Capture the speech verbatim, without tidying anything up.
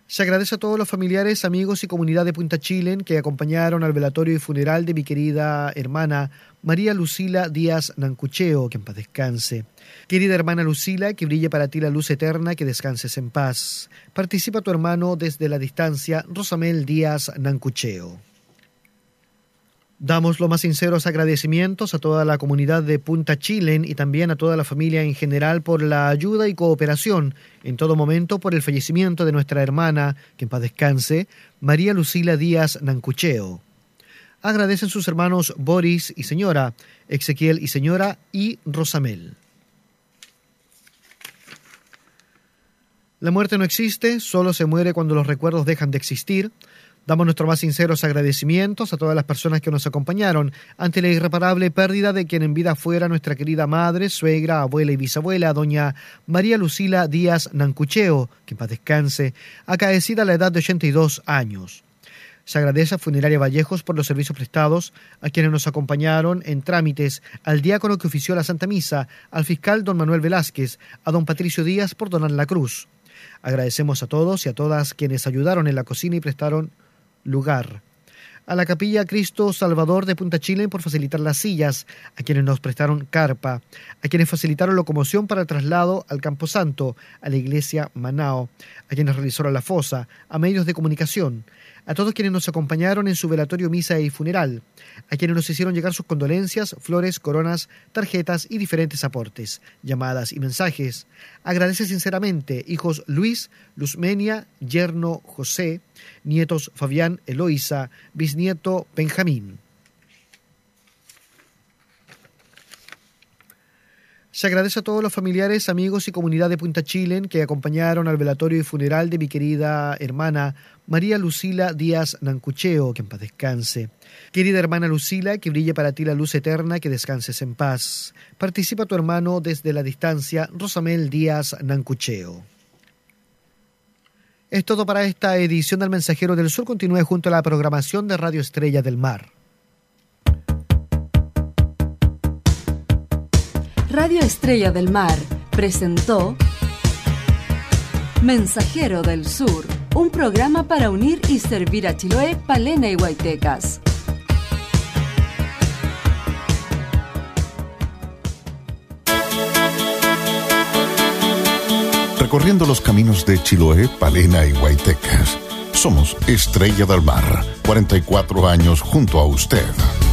Se agradece a todos los familiares, amigos y comunidad de Punta Chilén que acompañaron al velatorio y funeral de mi querida hermana María Lucila Díaz Nancucheo, que en paz descanse. Querida hermana Lucila, que brille para ti la luz eterna, que descanses en paz. Participa tu hermano desde la distancia, Rosamel Díaz Nancucheo. Damos los más sinceros agradecimientos a toda la comunidad de Punta Chilén y también a toda la familia en general por la ayuda y cooperación en todo momento por el fallecimiento de nuestra hermana, que en paz descanse, María Lucila Díaz Nancucheo. Agradecen sus hermanos Boris y señora, Ezequiel y señora y Rosamel. La muerte no existe, solo se muere cuando los recuerdos dejan de existir. Damos nuestros más sinceros agradecimientos a todas las personas que nos acompañaron ante la irreparable pérdida de quien en vida fuera nuestra querida madre, suegra, abuela y bisabuela, doña María Lucila Díaz Nancucheo, que en paz descanse, acaecida a la edad de ochenta y dos años. Se agradece a Funeraria Vallejos por los servicios prestados, a quienes nos acompañaron en trámites, al diácono que ofició la Santa Misa, al fiscal don Manuel Velázquez, a don Patricio Díaz por donar la cruz. Agradecemos a todos y a todas quienes ayudaron en la cocina y prestaron lugar. A la Capilla Cristo Salvador de Punta Chilén por facilitar las sillas, a quienes nos prestaron carpa, a quienes facilitaron locomoción para el traslado al Camposanto, a la Iglesia Manao, a quienes realizaron la fosa, a medios de comunicación, a todos quienes nos acompañaron en su velatorio, misa y funeral, a quienes nos hicieron llegar sus condolencias, flores, coronas, tarjetas y diferentes aportes, llamadas y mensajes. Agradece sinceramente hijos Luis, Luzmenia, yerno José, nietos Fabián, Eloísa, bisnieto Benjamín. Se agradece a todos los familiares, amigos y comunidad de Punta Chilén que acompañaron al velatorio y funeral de mi querida hermana María Lucila Díaz Nancucheo, que en paz descanse. Querida hermana Lucila, que brille para ti la luz eterna, que descanses en paz. Participa tu hermano desde la distancia, Rosamel Díaz Nancucheo. Es todo para esta edición del Mensajero del Sur. Continúe junto a la programación de Radio Estrella del Mar. Radio Estrella del Mar presentó Mensajero del Sur, un programa para unir y servir a Chiloé, Palena y Huaytecas. Recorriendo los caminos de Chiloé, Palena y Huaytecas. Somos Estrella del Mar, cuarenta y cuatro años junto a usted.